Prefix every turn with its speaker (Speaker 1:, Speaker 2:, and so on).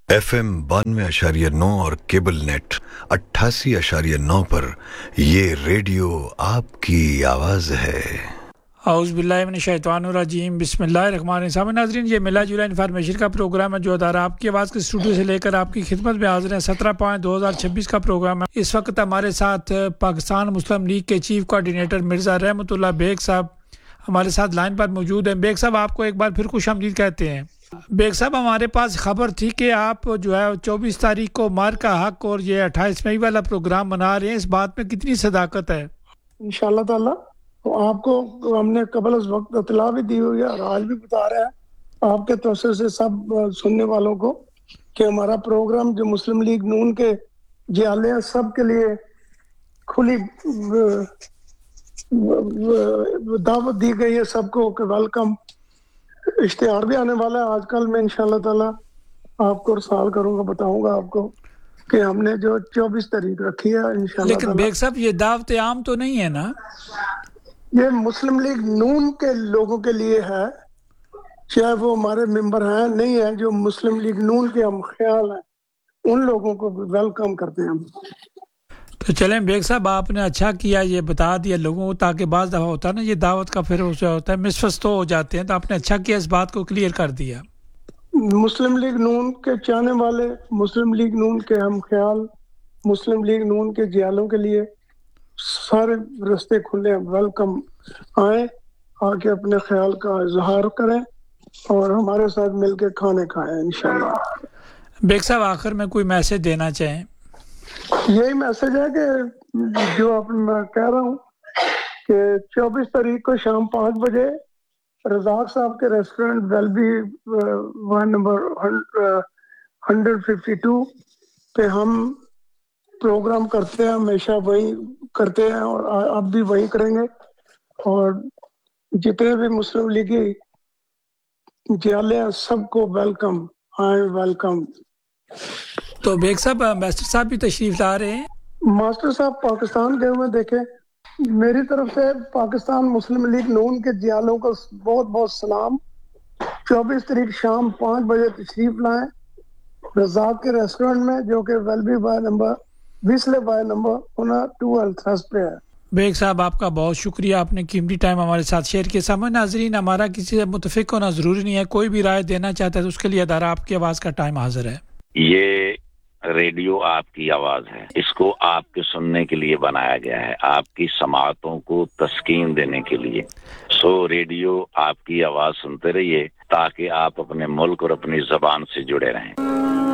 Speaker 1: FM 92.9 और cable net 88.9 पर ये रेडियो आपकी आवाज़ है।
Speaker 2: औज़ बिल्लाहि मिनश शैतानिर रजीम बिस्मिल्लाहिर्रहमानिर्रहीम। नाज़रीन, ये मिला जुला इन्फॉर्मेशन का प्रोग्राम है जो अदारा आपकी आवाज़ के स्टूडियो से लेकर आपकी खिदमत में हाजिर है। 17/2026 का प्रोग्राम है। इस वक्त हमारे साथ पाकिस्तान मुस्लिम लीग के चीफ कोऑर्डिनेटर मिर्ज़ा रहमतुल्लाह बेग साहब हमारे साथ लाइन पर मौजूद हैं। बेग साहब, आपको एक बार फिर खुशामदीद कहते हैं। बेग साहब, हमारे पास खबर थी कि आप जो है 24 तारीख को मार का हक और ये 28 मई वाला प्रोग्राम मना रहे हैं, इस बात में कितनी सदाकत है?
Speaker 3: इंशाअल्लाह ताला तो आपको हमने कबल उस वक्त इत्तला भी दी हुई है और आज भी बता रहे हैं आपके तवज्जो से सब सुनने वालों को कि हमारा प्रोग्राम जो मुस्लिम लीग नून के जियाले हैं सब के लिए खुली दावत दी गई है सबको कि वेलकम। इश्तिहार भी आने वाला है आजकल मैं इंशाअल्लाह ताला आपको रसाल करूंगा, बताऊंगा आपको कि हमने जो 24 तारीख रखी है इंशाअल्लाह।
Speaker 2: लेकिन बेग साहब, ये दावत आम तो नहीं है ना?
Speaker 3: ये मुस्लिम लीग नून के लोगों के लिए है, चाहे वो हमारे मेंबर हैं नहीं है, जो मुस्लिम लीग नून के हम ख्याल हैं उन लोगों को वेलकम करते हैं हम।
Speaker 2: तो चलें बेग साहब, आपने अच्छा किया ये बता दिया लोगों को, ताकि बाज़ दफ़ा होता है ना ये दावत का फिर उसे होता है मिसफस्तो हो जाते हैं, तो आपने अच्छा किया इस बात को क्लियर कर दिया।
Speaker 3: मुस्लिम लीग नून के चाहने वाले, मुस्लिम लीग नून के हम ख्याल, मुस्लिम लीग नून के जियालों के लिए सारे रास्ते खुले हैं, वेलकम आए, आके अपने ख्याल का इजहार करें और हमारे साथ मिलकर खाने खाएं इंशाल्लाह।
Speaker 2: बेग साहब, आखिर में कोई मैसेज देना चाहें?
Speaker 3: यही मैसेज है कि जो मैं कह रहा हूँ कि 24 तारीख को शाम 5 बजे रज़ाक साहब के रेस्टोरेंट वेलबी वार्ड नंबर 152 पे हम प्रोग्राम करते हैं, हमेशा वही करते हैं और अब भी वही करेंगे। और जितने भी मुस्लिम लीगी जियाले हैं सबको वेलकम, आई वेलकम।
Speaker 2: तो बेग साहब, मास्टर साहब भी तशरीफ ला रहे हैं?
Speaker 3: मास्टर साहब पाकिस्तान गए हुए, देखे मेरी तरफ से पाकिस्तान मुस्लिम लीग नून के जियालों को बहुत बहुत सलाम। 24 तारीख शाम 5 बजे तशरीफ लाएं रज़ाक के रेस्टोरेंट में, जो कि Welby by number 20 by number 12 थर्स पे है।
Speaker 2: बेग साहब, आपका बहुत शुक्रिया, आपने कीमती टाइम हमारे साथ शेयर किया। समझ नाजरीन, हमारा किसी से मुतफिक होना ज़रूरी नहीं है, कोई भी राय देना चाहता है तो उसके लिए अदारा आपकी आवाज़ का टाइम हाजिर है।
Speaker 4: ये रेडियो आपकी आवाज है, इसको आपके सुनने के लिए बनाया गया है, आपकी समाअतों को तस्कीन देने के लिए। सो रेडियो आपकी आवाज सुनते रहिए ताकि आप अपने मुल्क और अपनी ज़बान से जुड़े रहें।